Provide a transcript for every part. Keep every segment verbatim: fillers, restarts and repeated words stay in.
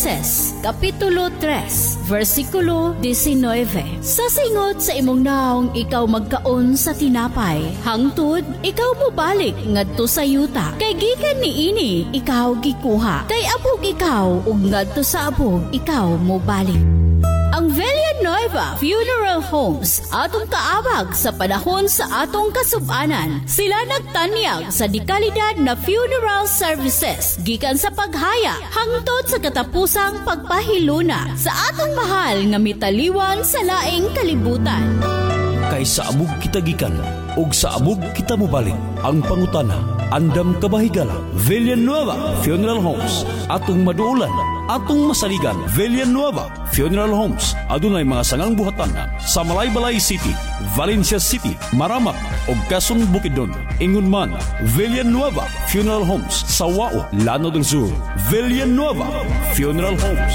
Jueces, Kapitulo tres, versikulo nineteen. Sa singot sa imong naong ikaw magkaon sa tinapay, hangtod ikaw mo balik ngadto sa yuta. Kay gikan niini ikaw gikuha, kay abog ikaw ug ngadto sa abog ikaw mo balik. Ang Villanueva Funeral Homes atong kaabag sa panahon sa atong kasub-anan. Sila nagtanyag sa dekalidad na funeral services gikan sa paghaya hangtod sa katapusang pagpahiluna sa atong mahal nga mitaliwan sa laing kalibutan. Kay sa amog kita gikan ug sa amog kita mobalik. Ang pangutana, andam kabahigala. Villanueva Funeral Homes atong maduulan, atong masaligan. Villanueva Funeral Homes adunay mga sangang buhatan sa Malaybalay City, Valencia City, Maramak ug Quezon Bukidnon. Ingon man, Villanueva Funeral Homes sa Wao, Lanao del Sur. Villanueva Funeral Homes.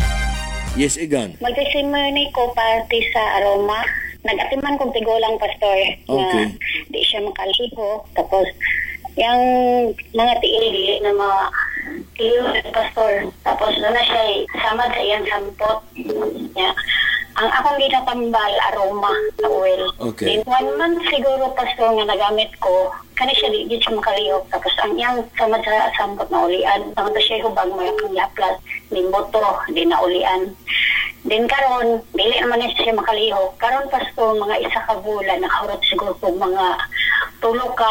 Yes, Igan. Magsisimuni ko party sa Aroma. Nag-atiman kong tigulang pastor Okay. na di siya makaliho. Tapos, yung mga tiili na mga tiil pastor. Tapos, doon na siya samad sa iyang sampot. Yeah. Ang akong ginatambal, Aroma, na oil. Okay. In one month siguro, pastor, nga nagamit ko, kani siya di, di siya makalihok. Tapos, ang iyang samad sa sampot na ulian. Tapos siya hubag mo yung yaplas, ni moto, di na ulian. Din karon, dili naman na siya makalihok. Karon pasto, mga isa ka bulan, nakahurot siguro po mga tulo ka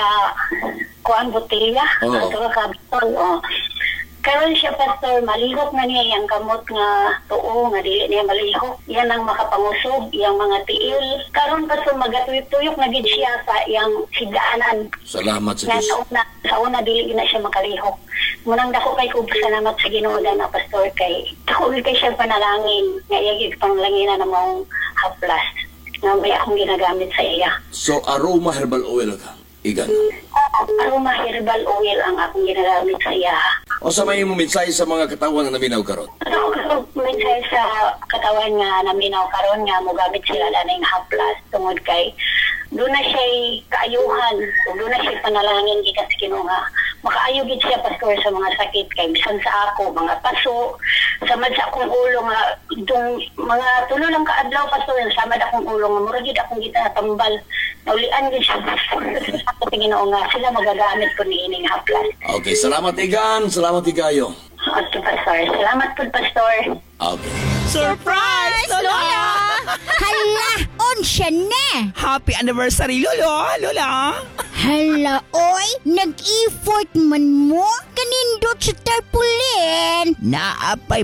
kuan botilya. Oo. Tulo ka bitol. Oh. Karon siya pastor, malihok na niya yung kamot nga tuo, nga dili niya malihok. Yan ang makapangusog, yung mga tiil. Karon pastor, magatuyok-tuyok na gid siya sa yung sigaanan. Salamat sa Na Diyos. sa una, sa una dili na siya makalihok. Munang dako kay ko salamat sa Ginoo na pastor kay dako kay siya panalangin nga iya gid panglangina na mong haplas nga may akong ginagamit sa iya. So, Aroma Herbal Oil ka, Igan. Aroma herbal oil ang akong ginagamit sa iya. O sa may mo mensahe sa mga katawan na naminaw karon. Ano ko minsan sa katawan nga naminaw karon nga mogamit sila laning haplas tungod kay doon na siya kaayuhan, doon na siya panalangin gikan sa Ginoo nga makaayo gid siya pastor sa mga sakit kay bisan sa ako mga paso samad sa akong ulo nga itong mga tulo lang kaadlaw pastor samad akong ulo nga mura gid akong gitatambal naulian gid siya ako sa Ginoo nga sila magagamit ko niining haplas. Okay, salamat Igan. Salamat Igayo. Okay pastor, salamat po pastor. Okay. Surprise, Lola! Hala, onsya na! Happy anniversary, Lolo! Lola! Hala, oy, nag-effort man mo? Kanindot sa tarpulin! Naapay